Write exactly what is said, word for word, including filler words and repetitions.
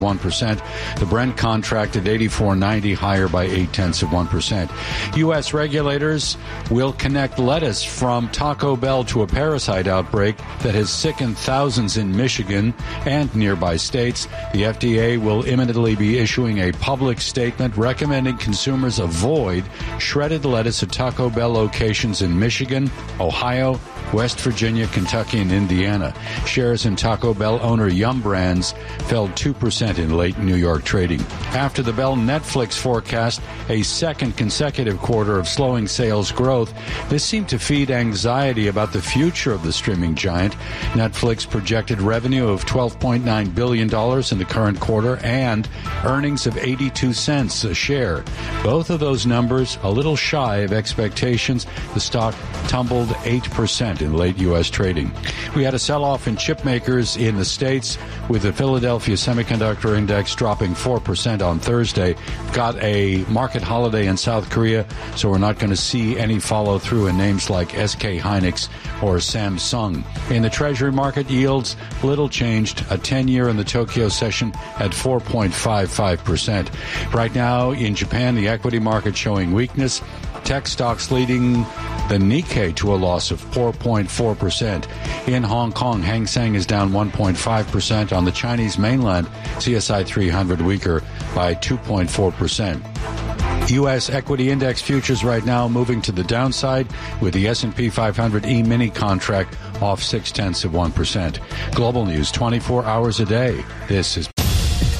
one percent. The Brent contract at eighty-four ninety, higher by eight tenths of one percent. U S regulators will connect lettuce from Taco Bell to a parasite outbreak that has sickened thousands in Michigan and nearby states. The F D A will imminently be issuing a public statement recommending consumers avoid shredded lettuce at Taco Bell locations in Michigan, Ohio, West Virginia, Kentucky, and Indiana. Shares in Taco Bell owner Yum Brands fell two percent in late New York trading. After the Bell Netflix forecast a second consecutive quarter of slowing sales growth, this seemed to feed anxiety about the future of the streaming giant. Netflix projected revenue of twelve point nine billion dollars in the current quarter and earnings of eighty-two cents a share. Both of those numbers a little shy of expectations. The stock tumbled eight percent in late U S trading. We had a sell-off in chip makers in the States, with the Philadelphia Semiconductor Index dropping four percent on Thursday. Got a market holiday in South Korea, so we're not going to see any follow-through in names like S K Hynix or Samsung. In the Treasury market, yields little changed. A ten-year in the Tokyo session at four point five five percent. Right now in Japan, the equity market showing weakness. Tech stocks leading the Nikkei to a loss of four point four percent. In Hong Kong, Hang Seng is down one point five percent. On the Chinese mainland, C S I three hundred weaker by two point four percent. U S equity index futures right now moving to the downside, with the S and P five hundred E-mini contract off six tenths of one percent. Global news twenty-four hours a day. This is